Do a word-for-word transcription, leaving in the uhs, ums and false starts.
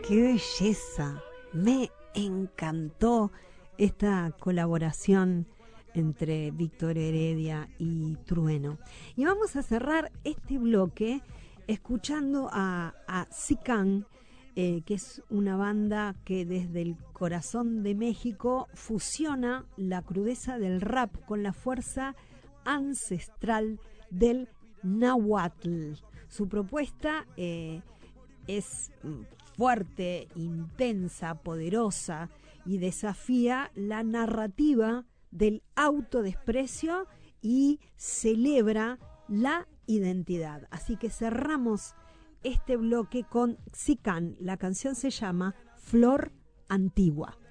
¡Qué belleza! Me encantó esta colaboración entre Víctor Heredia y Trueno. Y vamos a cerrar este bloque escuchando a, a Sican, eh, que es una banda que desde el corazón de México fusiona la crudeza del rap con la fuerza ancestral del náhuatl. Su propuesta eh, es fuerte, intensa, poderosa y desafía la narrativa del autodesprecio y celebra la identidad. Así que cerramos este bloque con Sican. La canción se llama Flor Antigua.